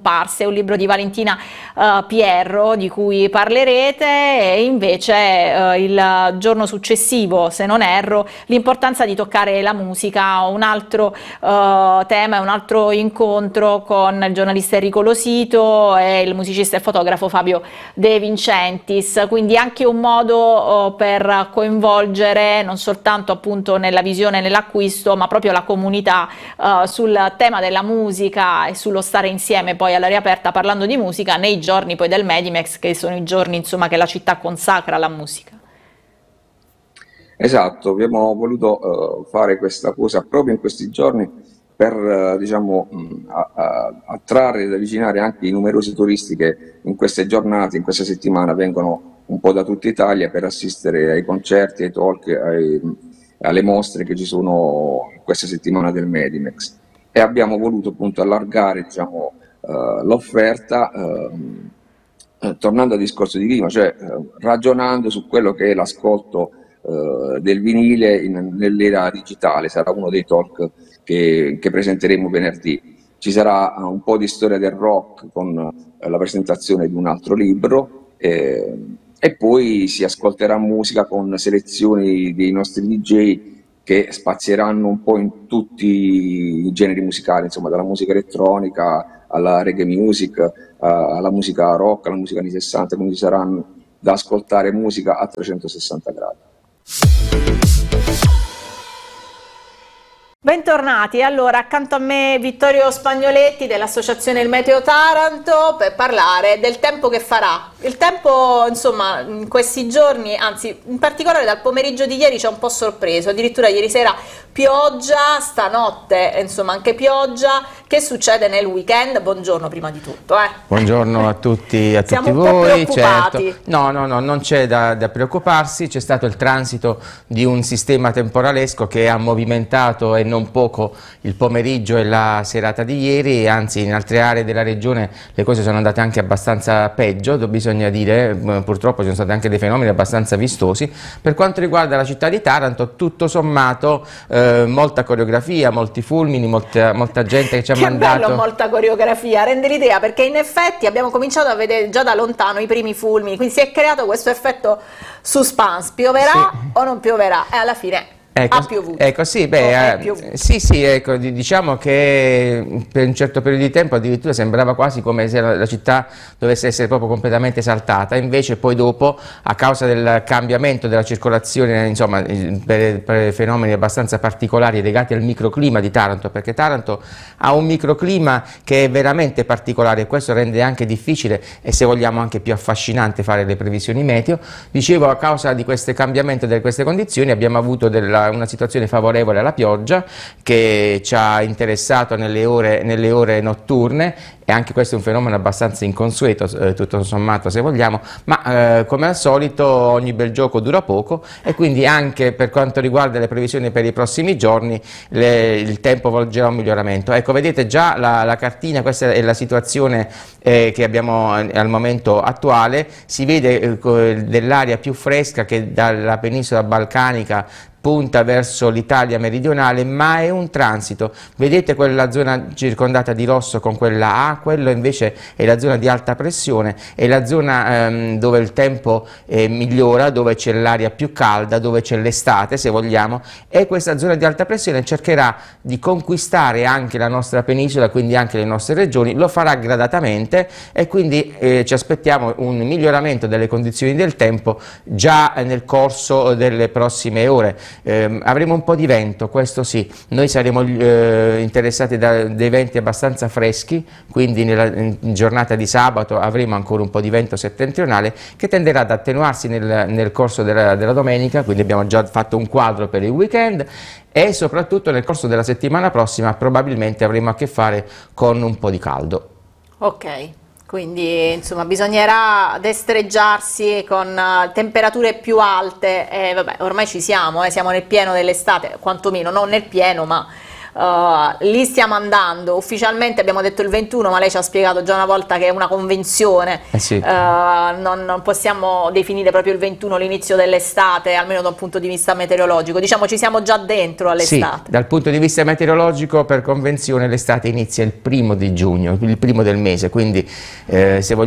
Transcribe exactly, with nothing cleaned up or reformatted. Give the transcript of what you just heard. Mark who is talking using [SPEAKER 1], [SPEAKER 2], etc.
[SPEAKER 1] scomparse, un libro di Valentina uh, Pierro di cui parlerete, e invece uh, il giorno successivo, se non erro, l'importanza di toccare la musica, un altro uh, tema, un altro incontro con il giornalista Enrico Losito e il musicista e fotografo Fabio De Vincentis, quindi anche un modo uh, per coinvolgere non soltanto appunto nella visione e nell'acquisto, ma proprio la comunità uh, sul tema della musica e sullo stare insieme poi all'aria aperta parlando di musica nei giorni poi del Medimex, che sono i giorni insomma che la città consacra alla musica.
[SPEAKER 2] Esatto, abbiamo voluto uh, fare questa cosa proprio in questi giorni per uh, diciamo, mh, a, a, attrarre ed avvicinare anche i numerosi turisti che in queste giornate, in questa settimana vengono un po' da tutta Italia per assistere ai concerti, ai talk, ai, alle mostre che ci sono in questa settimana del Medimex. E abbiamo voluto appunto allargare diciamo, uh, l'offerta uh, uh, tornando al discorso di prima, cioè uh, ragionando su quello che è l'ascolto uh, del vinile in, nell'era digitale. Sarà uno dei talk che, che presenteremo venerdì. Ci sarà uh, un po' di storia del rock con uh, la presentazione di un altro libro eh, e poi si ascolterà musica con selezioni dei nostri D J che spazieranno un po' in tutti i generi musicali, insomma, dalla musica elettronica alla reggae music, uh, alla musica rock, alla musica anni sessanta, quindi saranno da ascoltare musica a trecentosessanta gradi.
[SPEAKER 1] Bentornati, allora accanto a me Vittorio Spagnoletti dell'associazione Il Meteo Taranto per parlare del tempo che farà. Il tempo insomma in questi giorni, anzi in particolare dal pomeriggio di ieri ci ha un po' sorpreso, addirittura ieri sera pioggia, stanotte insomma anche pioggia. Che succede nel weekend? Buongiorno prima di tutto. Eh.
[SPEAKER 3] Buongiorno a tutti, a
[SPEAKER 1] Siamo
[SPEAKER 3] tutti
[SPEAKER 1] un po'
[SPEAKER 3] voi.
[SPEAKER 1] preoccupati.
[SPEAKER 3] Certo. No, no, no, non c'è da, da preoccuparsi, c'è stato il transito di un sistema temporalesco che ha movimentato e non poco il pomeriggio e la serata di ieri, anzi in altre aree della regione le cose sono andate anche abbastanza peggio, bisogna dire, purtroppo ci sono stati anche dei fenomeni abbastanza vistosi. Per quanto riguarda la città di Taranto, tutto sommato eh, molta coreografia, molti fulmini, molta, molta gente che ci ha
[SPEAKER 1] Che
[SPEAKER 3] mandato...
[SPEAKER 1] bello, molta coreografia, rende l'idea, perché in effetti abbiamo cominciato a vedere già da lontano i primi fulmini, quindi si è creato questo effetto suspense, pioverà sì. o non pioverà? E alla fine
[SPEAKER 3] Ecco,
[SPEAKER 1] ha piovuto.
[SPEAKER 3] Ecco, sì, beh, eh, sì, sì, ecco, diciamo che per un certo periodo di tempo addirittura sembrava quasi come se la, la città dovesse essere proprio completamente esaltata, invece poi dopo, a causa del cambiamento della circolazione, insomma, per, per fenomeni abbastanza particolari legati al microclima di Taranto, perché Taranto ha un microclima che è veramente particolare e questo rende anche difficile e se vogliamo anche più affascinante fare le previsioni meteo. Dicevo, a causa di questo cambiamento di queste condizioni abbiamo avuto della una situazione favorevole alla pioggia che ci ha interessato nelle ore, nelle ore notturne e anche questo è un fenomeno abbastanza inconsueto eh, tutto sommato se vogliamo, ma eh, come al solito ogni bel gioco dura poco e quindi anche per quanto riguarda le previsioni per i prossimi giorni le, il tempo volgerà un miglioramento. Ecco, vedete già la, la cartina, questa è la situazione eh, che abbiamo al momento attuale, si vede eh, dell'aria più fresca che dalla penisola balcanica punta verso l'Italia meridionale, ma è un transito. Vedete quella zona circondata di rosso con quella A, quello invece è la zona di alta pressione, è la zona ehm, dove il tempo eh, migliora, dove c'è l'aria più calda, dove c'è l'estate se vogliamo, e questa zona di alta pressione cercherà di conquistare anche la nostra penisola, quindi anche le nostre regioni, lo farà gradatamente e quindi eh, ci aspettiamo un miglioramento delle condizioni del tempo già nel corso delle prossime ore. Eh, avremo un po' di vento, questo sì, noi saremo eh, interessati da dei venti abbastanza freschi, quindi nella in giornata di sabato avremo ancora un po' di vento settentrionale che tenderà ad attenuarsi nel, nel corso della, della domenica, quindi abbiamo già fatto un quadro per il weekend e soprattutto nel corso della settimana prossima probabilmente avremo a che fare con un po' di caldo.
[SPEAKER 1] Ok. Quindi insomma bisognerà destreggiarsi con uh, temperature più alte e vabbè ormai ci siamo, eh, siamo nel pieno dell'estate, quantomeno non nel pieno ma uh, lì stiamo andando, ufficialmente abbiamo detto il ventuno, ma lei ci ha spiegato già una volta che è una convenzione,
[SPEAKER 3] eh sì.
[SPEAKER 1] uh, non, non possiamo definire proprio il ventuno l'inizio dell'estate, almeno da un punto di vista meteorologico, diciamo ci siamo già dentro all'estate.
[SPEAKER 3] Sì, dal punto di vista meteorologico per convenzione l'estate inizia il primo di giugno, il primo del mese, quindi eh, se vogliamo